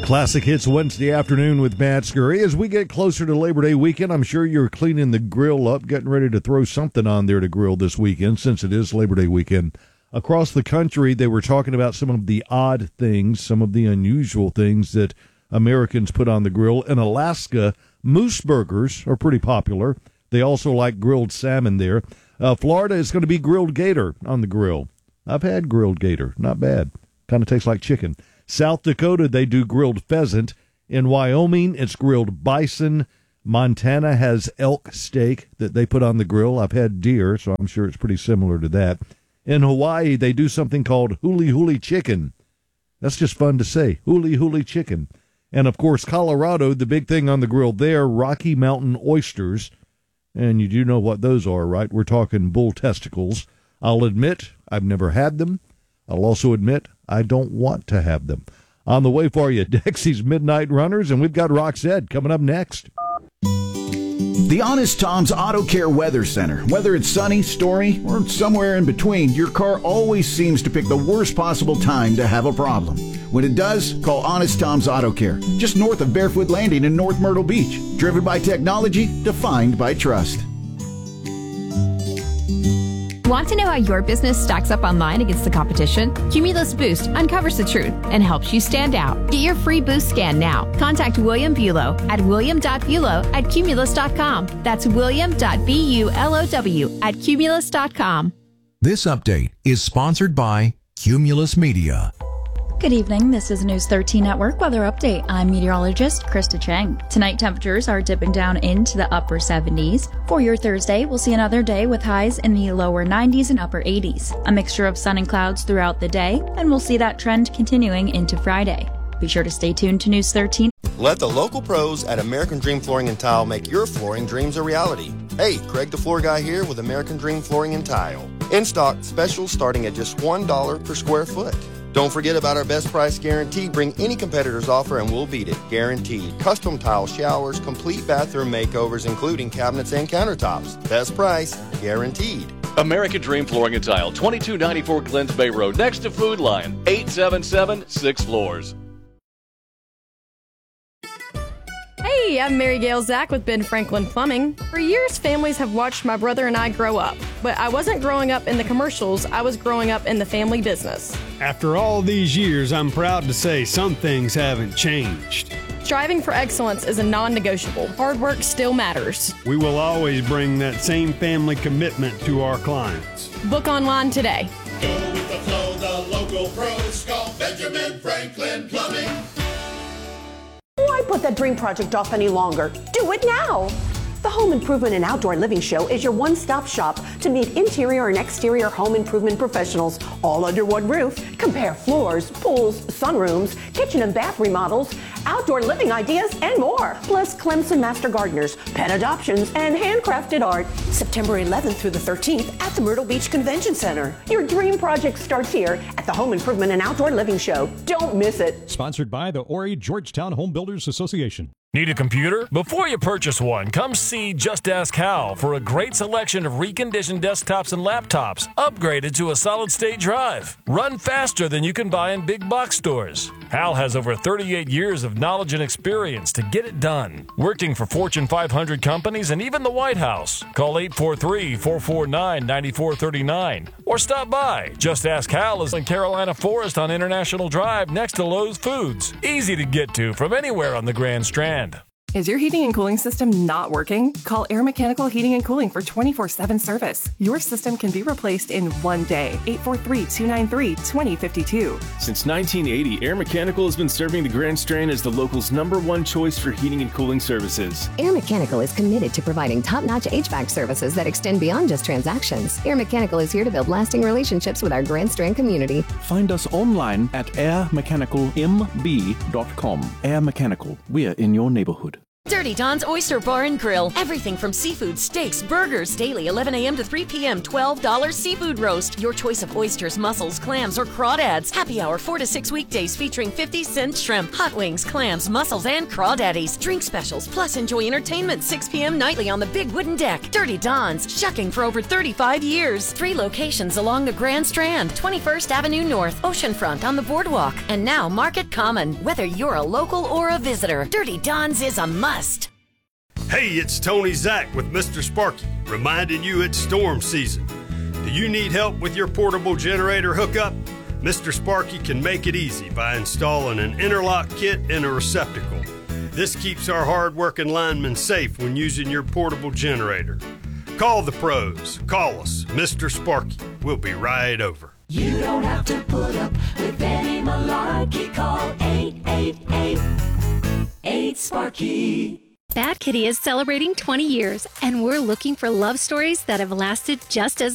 Classic Hits Wednesday afternoon with Matt Scurry. As we get closer to Labor Day weekend, I'm sure you're cleaning the grill up, getting ready to throw something on there to grill this weekend, since it is Labor Day weekend. Across the country, they were talking about some of the odd things, some of the unusual things that Americans put on the grill. In Alaska, moose burgers are pretty popular. They also like grilled salmon there. Florida is going to be grilled gator on the grill. I've had grilled gator. Not bad. Kind of tastes like chicken. South Dakota, they do grilled pheasant. In Wyoming, it's grilled bison. Montana has elk steak that they put on the grill. I've had deer, so I'm sure it's pretty similar to that. In Hawaii, they do something called huli huli chicken. That's just fun to say, huli huli chicken. And, of course, Colorado, the big thing on the grill there, Rocky Mountain oysters. And you do know what those are, right? We're talking bull testicles. I'll admit I've never had them. I'll also admit I don't want to have them. On the way for you, Dexy's Midnight Runners, and we've got Roxette coming up next. The Honest Tom's Auto Care Weather Center. Whether it's sunny, stormy, or somewhere in between, your car always seems to pick the worst possible time to have a problem. When it does, call Honest Tom's Auto Care, just north of Barefoot Landing in North Myrtle Beach. Driven by technology, defined by trust. Want to know how your business stacks up online against the competition? Cumulus Boost uncovers the truth and helps you stand out. Get your free Boost scan now. Contact William Bulow at william.bulow@cumulus.com. That's william.bulow@cumulus.com. This update is sponsored by Cumulus Media. Good evening. This is News 13 Network Weather Update. I'm meteorologist Krista Chang. Tonight, temperatures are dipping down into the upper 70s. For your Thursday, we'll see another day with highs in the lower 90s and upper 80s. A mixture of sun and clouds throughout the day, and we'll see that trend continuing into Friday. Be sure to stay tuned to News 13. Let the local pros at American Dream Flooring and Tile make your flooring dreams a reality. Hey, Craig the Floor Guy here with American Dream Flooring and Tile. In stock, specials starting at just $1 per square foot. Don't forget about our best price guarantee. Bring any competitor's offer and we'll beat it. Guaranteed. Custom tile showers, complete bathroom makeovers, including cabinets and countertops. Best price, guaranteed. American Dream Flooring and Tile, 2294 Glens Bay Road, next to Food Lion, 877 6 Floors. Hey, I'm Mary Gail Zach with Ben Franklin Plumbing. For years, families have watched my brother and I grow up. But I wasn't growing up in the commercials, I was growing up in the family business. After all these years, I'm proud to say some things haven't changed. Striving for excellence is a non-negotiable. Hard work still matters. We will always bring that same family commitment to our clients. Book online today. Go with the flow, the local pros call Benjamin Franklin Plumbing. Why put that dream project off any longer? Do it now! The Home Improvement and Outdoor Living Show is your one-stop shop to meet interior and exterior home improvement professionals all under one roof. Compare floors, pools, sunrooms, kitchen and bath remodels, outdoor living ideas, and more. Plus Clemson Master Gardeners, pet adoptions, and handcrafted art. September 11th through the 13th at the Myrtle Beach Convention Center. Your dream project starts here at the Home Improvement and Outdoor Living Show. Don't miss it. Sponsored by the Horry Georgetown Home Builders Association. Need a computer? Before you purchase one, come see Just Ask Hal for a great selection of reconditioned desktops and laptops, upgraded to a solid-state drive. Run faster than you can buy in big box stores. Hal has over 38 years of knowledge and experience to get it done, working for Fortune 500 companies and even the White House. Call 843-449-9439 or stop by. Just Ask Hal is in Carolina Forest on International Drive next to Lowe's Foods. Easy to get to from anywhere on the Grand Strand. Is your heating and cooling system not working? Call Air Mechanical Heating and Cooling for 24/7 service. Your system can be replaced in one day. 843-293-2052. Since 1980, Air Mechanical has been serving the Grand Strand as the local's #1 choice for heating and cooling services. Air Mechanical is committed to providing top-notch HVAC services that extend beyond just transactions. Air Mechanical is here to build lasting relationships with our Grand Strand community. Find us online at airmechanicalmb.com. Air Mechanical, we're in your neighborhood. Dirty Don's Oyster Bar and Grill. Everything from seafood, steaks, burgers. Daily 11 a.m. to 3 p.m. $12 seafood roast. Your choice of oysters, mussels, clams, or crawdads. Happy hour 4 to 6 weekdays featuring 50-cent shrimp, hot wings, clams, mussels, and crawdaddies. Drink specials, plus enjoy entertainment 6 p.m. nightly on the big wooden deck. Dirty Don's, shucking for over 35 years. 3 locations along the Grand Strand, 21st Avenue North, Oceanfront on the boardwalk, and now Market Common. Whether you're a local or a visitor, Dirty Don's is a must. Hey, it's Tony Zach with Mr. Sparky, reminding you it's storm season. Do you need help with your portable generator hookup? Mr. Sparky can make it easy by installing an interlock kit and a receptacle. This keeps our hard-working linemen safe when using your portable generator. Call the pros. Call us, Mr. Sparky. We'll be right over. You don't have to put up with any malarkey. Call 888-8-SPARKY. Bad Kitty is celebrating 20 years, and we're looking for love stories that have lasted just as